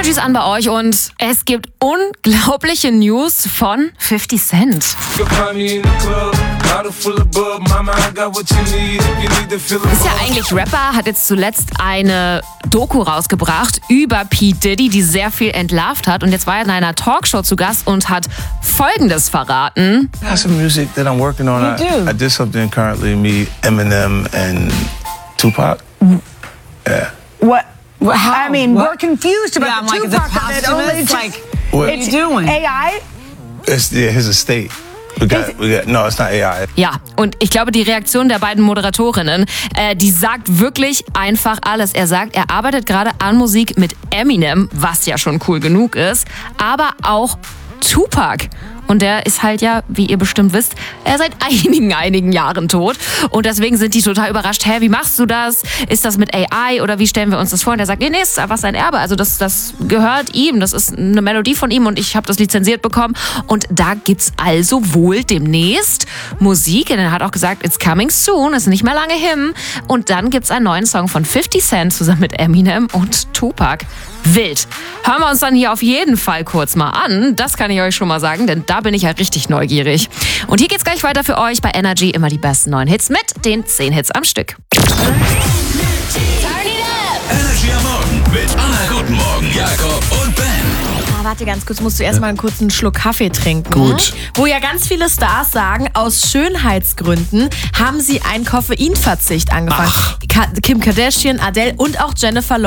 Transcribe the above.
Energy ist an bei euch und es gibt unglaubliche News von 50 Cent. Ist ja eigentlich Rapper, hat jetzt zuletzt eine Doku rausgebracht über P. Diddy, die sehr viel entlarvt hat. Und jetzt war er in einer Talkshow zu Gast und hat Folgendes verraten. I have some music that I'm working on. I did something currently, me, Eminem and Tupac. Yeah. What? I mean, we're confused about the Tupac of it. Only What? it's doing AI. It's his estate. No, it's not AI. Ja, und ich glaube, die Reaktion der beiden Moderatorinnen, die sagt wirklich einfach alles. Er sagt, er arbeitet gerade an Musik mit Eminem, was ja schon cool genug ist, aber auch Tupac. Und der ist halt ja, wie ihr bestimmt wisst, seit einigen Jahren tot. Und deswegen sind die total überrascht. Hä, wie machst du das? Ist das mit AI oder wie stellen wir uns das vor? Und er sagt, nee, ist einfach sein Erbe. Also das gehört ihm. Das ist eine Melodie von ihm und ich habe das lizenziert bekommen. Und da gibt's also wohl demnächst Musik. Und er hat auch gesagt, it's coming soon. Ist nicht mehr lange hin. Und dann gibt's einen neuen Song von 50 Cent zusammen mit Eminem und Tupac. Wild. Hören wir uns dann hier auf jeden Fall kurz mal an. Das kann ich euch schon mal sagen, denn da bin ich ja richtig neugierig. Und hier geht's gleich weiter für euch bei Energy. Immer die besten 9 Hits mit den 10 Hits am Stück. Energy am Morgen mit Anna. Guten Morgen, Jakob und Ben. Warte ganz kurz, musst du erstmal einen kurzen Schluck Kaffee trinken. Gut. Wo ja ganz viele Stars sagen, aus Schönheitsgründen haben sie einen Koffeinverzicht angefangen. Kim Kardashian, Adele und auch Jennifer